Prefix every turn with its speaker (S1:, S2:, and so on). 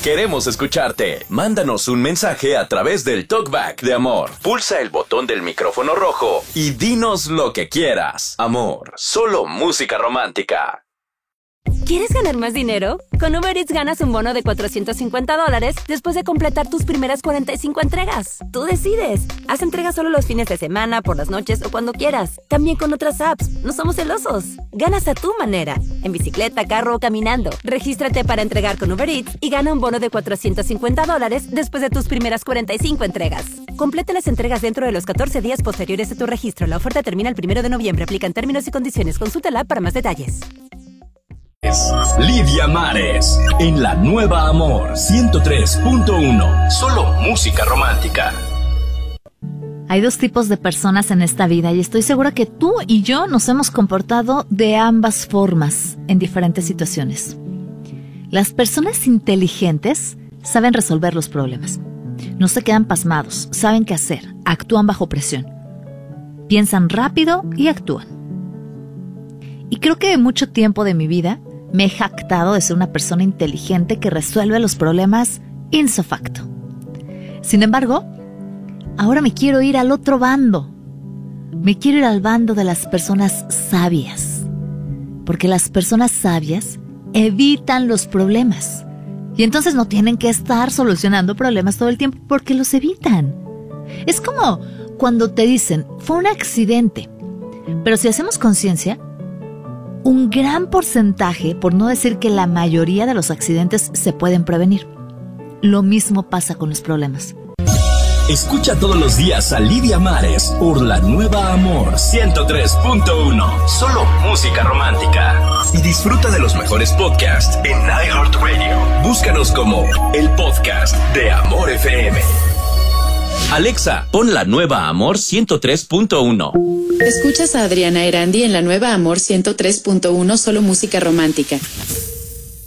S1: Queremos escucharte. Mándanos un mensaje a través del TalkBack de Amor. Pulsa el botón del micrófono rojo y dinos lo que quieras. Amor, solo música romántica.
S2: ¿Quieres ganar más dinero? Con Uber Eats ganas un bono de $450 después de completar tus primeras 45 entregas. Tú decides. Haz entregas solo los fines de semana, por las noches o cuando quieras. También con otras apps. No somos celosos. Ganas a tu manera. En bicicleta, carro o caminando. Regístrate para entregar con Uber Eats y gana un bono de $450 después de tus primeras 45 entregas. Completa las entregas dentro de los 14 días posteriores a tu registro. La oferta termina el 1 de noviembre. Aplican términos y condiciones. Consulta la app para más detalles.
S3: Lidia Mares en la nueva Amor 103.1. Solo música romántica.
S4: Hay dos tipos de personas en esta vida y estoy segura que tú y yo nos hemos comportado de ambas formas en diferentes situaciones. Las personas inteligentes saben resolver los problemas. No se quedan pasmados, saben qué hacer, actúan bajo presión. Piensan rápido y actúan. Y creo que mucho tiempo de mi vida me he jactado de ser una persona inteligente que resuelve los problemas ipso facto. Sin embargo, ahora me quiero ir al otro bando. Me quiero ir al bando de las personas sabias. Porque las personas sabias evitan los problemas. Y entonces no tienen que estar solucionando problemas todo el tiempo porque los evitan. Es como cuando te dicen, fue un accidente. Pero si hacemos conciencia, un gran porcentaje, por no decir que la mayoría de los accidentes se pueden prevenir. Lo mismo pasa con los problemas.
S3: Escucha todos los días a Lidia Mares por la nueva Amor 103.1. Solo música romántica. Y disfruta de los mejores podcasts en iHeartRadio. Búscanos como el podcast de Amor FM.
S1: Alexa, pon la nueva Amor 103.1.
S5: Escuchas a Adriana Erandi en la nueva Amor 103.1, solo música romántica.